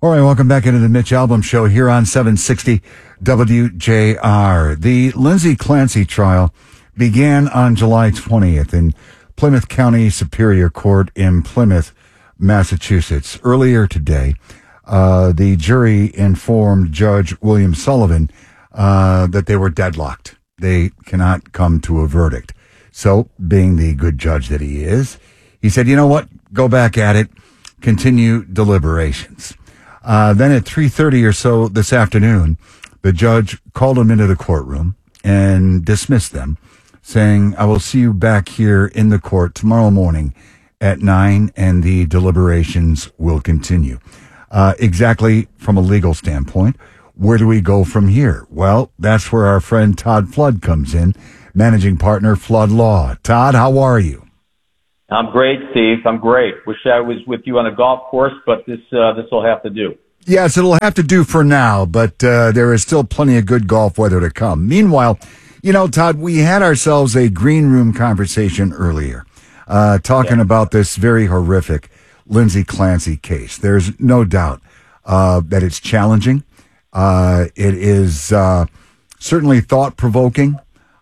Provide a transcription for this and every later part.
All right, welcome back into the Mitch Albom Show here on 760 WJR. The Lindsay Clancy trial began on July 20th in Plymouth County Superior Court in Plymouth, Massachusetts. Earlier today, the jury informed Judge William Sullivan that they were deadlocked. They cannot come to a verdict. So, being the good judge that he is, he said, you know what, go back at it, continue deliberations. Then at 3:30 or so this afternoon, the judge called them into the courtroom and dismissed them, saying, I will see you back here in the court tomorrow morning at 9, and the deliberations will continue. Exactly from a legal standpoint, where do we go from here? Well, that's where our friend Todd Flood comes in, managing partner, Flood Law. Todd, how are you? I'm great, Steve. I'm great. Wish I was with you on a golf course, but this will have to do. Yes, it'll have to do for now, but there is still plenty of good golf weather to come. Meanwhile, you know, Todd, we had ourselves a green room conversation earlier, talking about this very horrific Lindsay Clancy case. There's no doubt that it's challenging. It is certainly thought-provoking.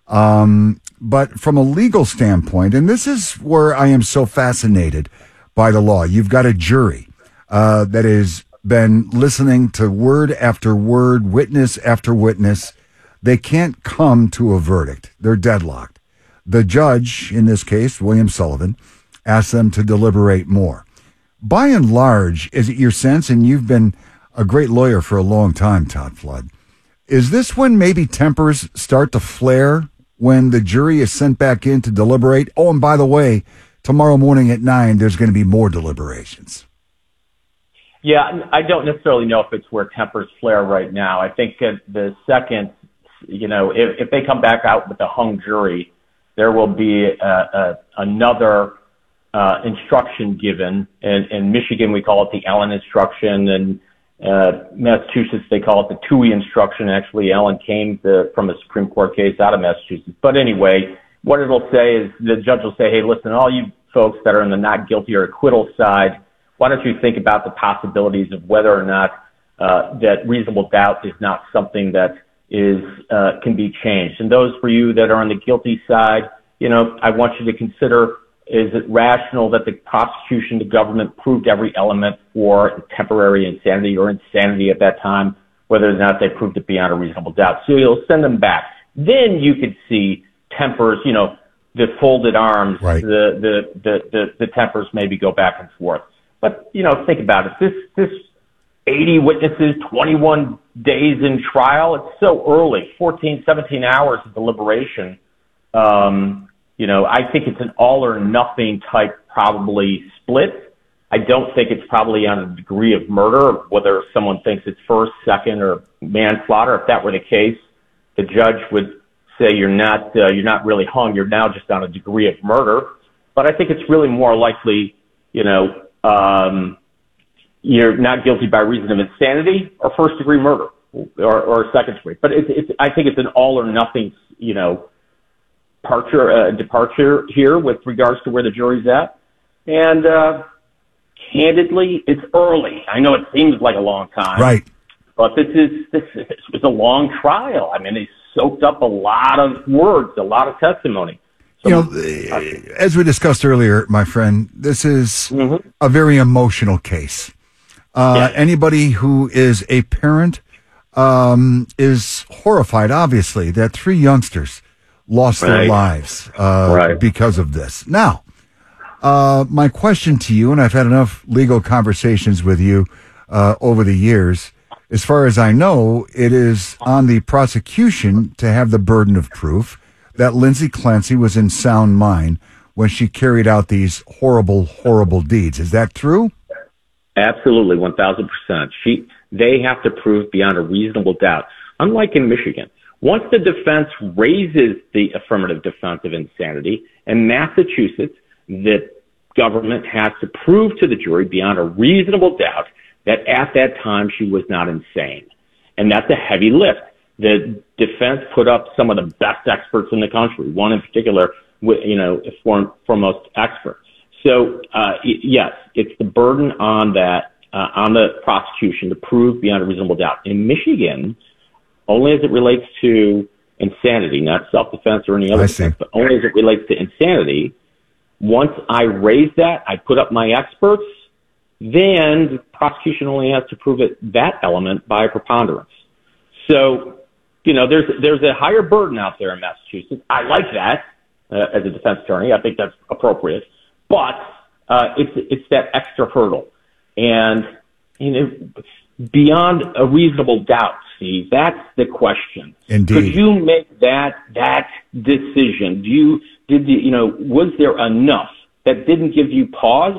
But from a legal standpoint, and this is where I am so fascinated by the law, you've got a jury that has been listening to word after word, witness after witness. They can't come to a verdict. They're deadlocked. The judge, in this case, William Sullivan, asked them to deliberate more. By and large, is it your sense, and you've been a great lawyer for a long time, Todd Flood, is this when maybe tempers start to flare when the jury is sent back in to deliberate? Oh, and by the way, tomorrow morning at 9, there's going to be more deliberations. Yeah, I don't necessarily know if it's where tempers flare right now. I think the second, you know, if they come back out with a hung jury, there will be another instruction given. In Michigan, we call it the Allen instruction, and Massachusetts, they call it the TUI instruction. Actually, Allen came from a Supreme Court case out of Massachusetts. But anyway, what it'll say is the judge will say, hey, listen, all you folks that are in the not guilty or acquittal side, why don't you think about the possibilities of whether or not that reasonable doubt is not something that can be changed. And those for you that are on the guilty side, you know, I want you to consider, is it rational that the prosecution, the government proved every element for temporary insanity or insanity at that time, whether or not they proved it beyond a reasonable doubt? So you'll send them back. Then you could see tempers, you know, the folded arms, right. The tempers maybe go back and forth. But, you know, think about it. This 80 witnesses, 21 days in trial, it's so early, 14, 17 hours of deliberation. You know, I think it's an all or nothing type probably split. I don't think it's probably on a degree of murder, whether someone thinks it's first, second, or manslaughter. If that were the case, the judge would say you're not really hung. You're now just on a degree of murder. But I think it's really more likely, you know, you're not guilty by reason of insanity or first degree murder or second degree. But I think it's an all or nothing, you know, departure here with regards to where the jury's at. And candidly, it's early. I know it seems like a long time, right? But this was a long trial. I mean, they soaked up a lot of words, a lot of testimony. So, you know, as we discussed earlier, my friend, this is a very emotional case. Anybody who is a parent is horrified, obviously, that 3 youngsters lost their lives because of this. Now, my question to you, and I've had enough legal conversations with you over the years, as far as I know, it is on the prosecution to have the burden of proof that Lindsay Clancy was in sound mind when she carried out these horrible, horrible deeds. Is that true? Absolutely, 1,000%. They have to prove beyond a reasonable doubt. Unlike in Michigan, once the defense raises the affirmative defense of insanity, in Massachusetts, the government has to prove to the jury beyond a reasonable doubt that at that time she was not insane. And that's a heavy lift. The defense put up some of the best experts in the country, one in particular, you know, foremost expert. So, yes, it's the burden on that on the prosecution to prove beyond a reasonable doubt. In Michigan, only as it relates to insanity, not self-defense or any other defense, but only as it relates to insanity, once I raise that, I put up my experts, then the prosecution only has to prove that element by a preponderance. So, there's a higher burden out there in Massachusetts. I like that as a defense attorney. I think that's appropriate. But it's that extra hurdle. And, beyond a reasonable doubt, Steve, that's the question. Indeed. Could you make that decision? Was there enough that didn't give you cause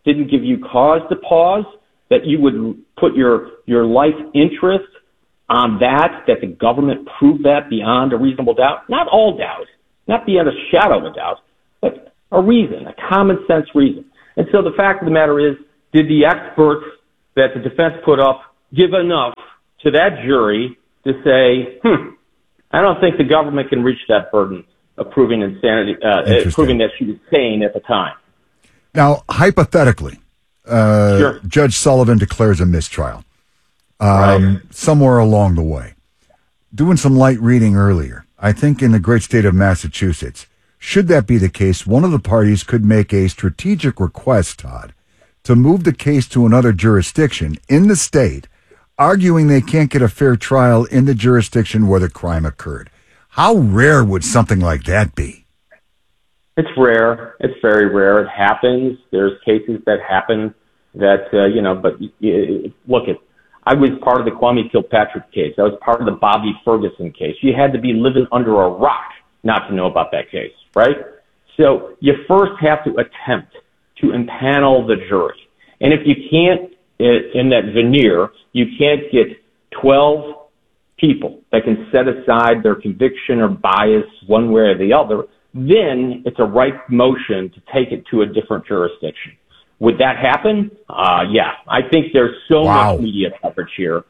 to pause, that you would put your life interest on that the government proved that beyond a reasonable doubt? Not all doubt, not beyond a shadow of a doubt, but a reason, a common sense reason. And so the fact of the matter is, did the experts that the defense put up give enough to that jury to say, I don't think the government can reach that burden of proving insanity, proving that she was sane at the time? Now, hypothetically, Sure. Judge Sullivan declares a mistrial Right. somewhere along the way. Doing some light reading earlier, I think in the great state of Massachusetts, should that be the case, one of the parties could make a strategic request, Todd, to move the case to another jurisdiction in the state, arguing they can't get a fair trial in the jurisdiction where the crime occurred. How rare would something like that be? It's rare. It's very rare. It happens. There's cases that happen that, but look, I was part of the Kwame Kilpatrick case. I was part of the Bobby Ferguson case. You had to be living under a rock not to know about that case, right? So you first have to attempt to impanel the jury. And if you can't, in that veneer, you can't get 12 people that can set aside their conviction or bias one way or the other, then it's a right motion to take it to a different jurisdiction. Would that happen? Yeah. I think there's so much media coverage here,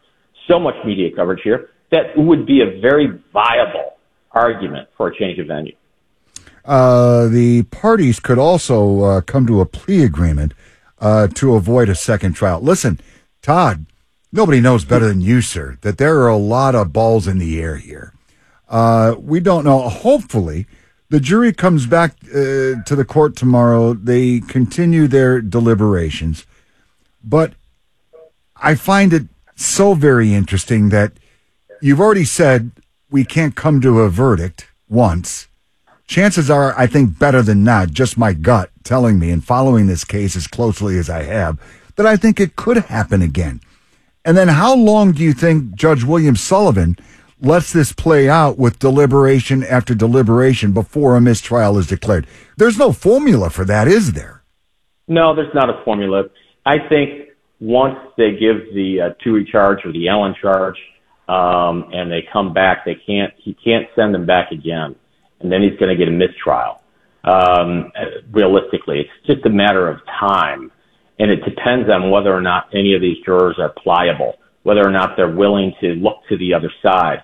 that it would be a very viable argument for a change of venue. The parties could also come to a plea agreement to avoid a second trial. Listen, Todd, nobody knows better than you, sir, that there are a lot of balls in the air here. We don't know. Hopefully, the jury comes back to the court tomorrow. They continue their deliberations. But I find it so very interesting that you've already said we can't come to a verdict once. Chances are, I think, better than not, just my gut telling me and following this case as closely as I have, that I think it could happen again. And then how long do you think Judge William Sullivan lets this play out with deliberation after deliberation before a mistrial is declared? There's no formula for that, is there? No, there's not a formula. I think once they give the Toohey charge or the Allen charge, and they come back, he can't send them back again. And then he's going to get a mistrial. Realistically, it's just a matter of time. And it depends on whether or not any of these jurors are pliable, whether or not they're willing to look to the other side.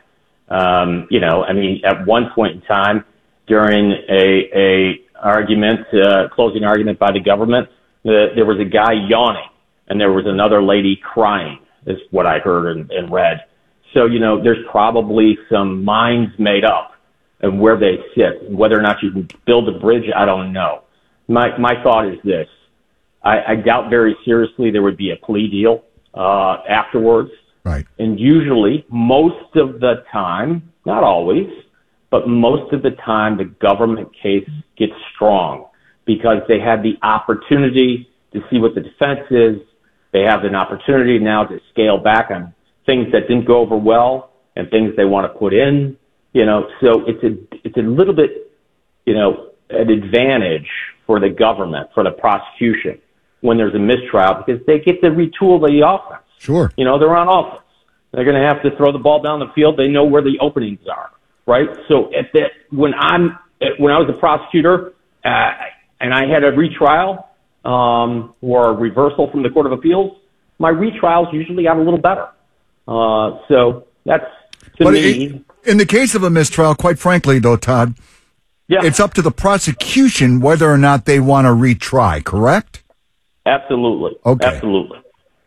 At one point in time during a closing argument by the government, there was a guy yawning and there was another lady crying, is what I heard and read. So, there's probably some minds made up and where they sit. Whether or not you can build a bridge, I don't know. My thought is this. I doubt very seriously there would be a plea deal afterwards. Right. And usually, most of the time, not always, but most of the time, the government case gets strong because they had the opportunity to see what the defense is. They have an opportunity now to scale back on things that didn't go over well and things they want to put in. So it's a little bit, an advantage for the government, for the prosecution, when there's a mistrial, because they get to retool the offense. Sure. They're on offense. They're going to have to throw the ball down the field. They know where the openings are, right? So when I was a prosecutor and I had a retrial or a reversal from the Court of Appeals, my retrials usually got a little better. So that's to me. In the case of a mistrial, quite frankly, though, Todd, it's up to the prosecution whether or not they want to retry, correct? Absolutely. Okay. Absolutely.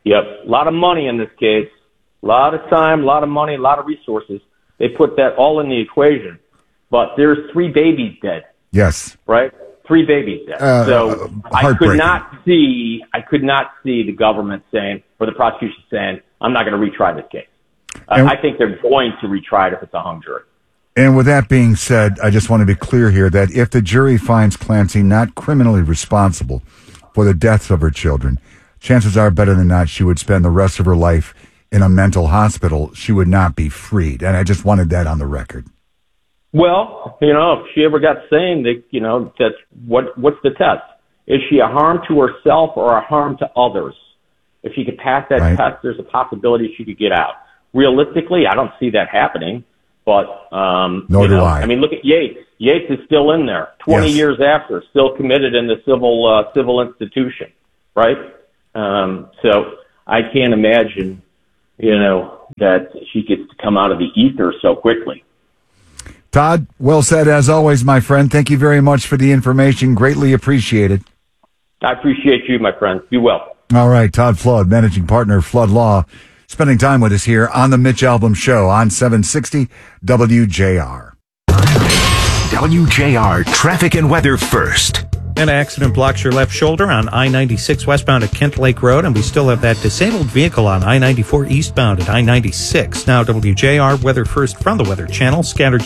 Yep. A lot of money in this case. A lot of time, a lot of money, a lot of resources. They put that all in the equation. But there's 3 babies dead. Yes. Right? 3 babies dead. So I could not see the government saying, or the prosecution saying, I'm not going to retry this case. I think they're going to retry it if it's a hung jury. And with that being said, I just want to be clear here that if the jury finds Clancy not criminally responsible for the deaths of her children, chances are better than not she would spend the rest of her life in a mental hospital. She would not be freed. And I just wanted that on the record. Well, if she ever got sane, that's what's the test? Is she a harm to herself or a harm to others? If she could pass that test, there's a possibility she could get out. Realistically, I don't see that happening. But nor do I. I mean, look at Yates. Yates is still in there, 20 years after, still committed in the civil institution, right? So I can't imagine, that she gets to come out of the ether so quickly. Todd, well said as always, my friend. Thank you very much for the information. Greatly appreciated. I appreciate you, my friend. Be well. All right, Todd Flood, managing partner of Flood Law, spending time with us here on the Mitch Albom Show on 760 WJR. WJR traffic and weather first. An accident blocks your left shoulder on I-96 westbound at Kent Lake Road, and we still have that disabled vehicle on I-94 eastbound at I-96. Now WJR weather first from the Weather Channel. Scattered